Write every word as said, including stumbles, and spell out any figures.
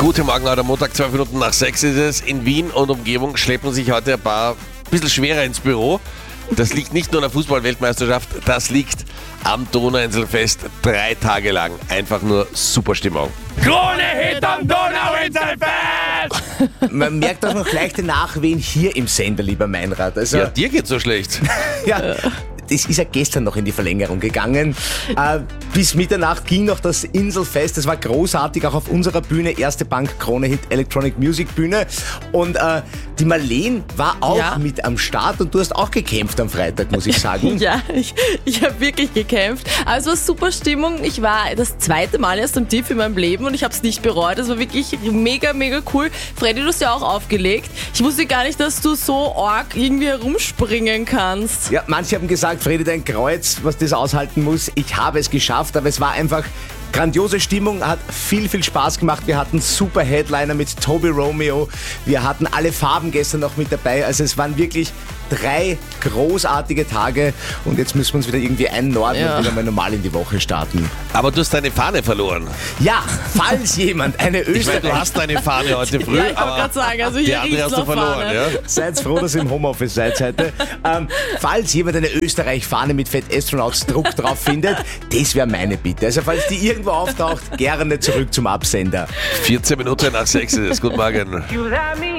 Guten Morgen, heute Montag, zwölf Minuten nach sechs ist es. In Wien und Umgebung schleppen sich heute ein paar ein bisschen schwerer ins Büro. Das liegt nicht nur an der Fußball-Weltmeisterschaft, das liegt am Donauinselfest drei Tage lang. Einfach nur super Stimmung. Krone Hit am Donauinselfest! Man merkt auch noch leichte Nachwehen hier im Sender, lieber Meinrad. Also, Ja, dir geht's so schlecht. ja, das ist ja gestern noch in die Verlängerung gegangen. Äh, bis Mitternacht ging noch das Inselfest. Das war großartig, auch auf unserer Bühne. Erste Bank Krone Hit Electronic Music Bühne. Und äh, die Marleen war auch Ja. mit am Start und du hast auch gekämpft am Freitag, muss ich sagen. Ja, ich, ich habe wirklich gekämpft. Aber es war super Stimmung. Ich war das zweite Mal erst am Tief in meinem Leben und ich habe es nicht bereut. Es war wirklich mega, mega cool. Freddy, du hast ja auch aufgelegt. Ich wusste gar nicht, dass du so arg irgendwie herumspringen kannst. Ja, manche haben gesagt, Freddy, dein Kreuz, was das aushalten muss. Ich habe es geschafft, aber es war einfach grandiose Stimmung, hat viel, viel Spaß gemacht. Wir hatten super Headliner mit Toby Romeo. Wir hatten alle Farben gestern noch mit dabei. Also es waren wirklich drei großartige Tage und jetzt müssen wir uns wieder irgendwie einnorden Ja. und wieder mal normal in die Woche starten. Aber du hast deine Fahne verloren. Ja, falls jemand eine Ich meine, Österreich... du hast deine Fahne heute früh, Ja, ich wollte aber gerade sagen, also die hier andere riecht's hast du nach verloren. Fahne. Ja? Seid froh, dass ihr im Homeoffice seid heute. Ähm, falls jemand eine Österreich-Fahne mit Fett Astronauts Druck drauf findet, das wäre meine Bitte. Also falls die irgendwo auftaucht, gerne zurück zum Absender. vierzehn Minuten nach sechs ist es. Guten Morgen. You let me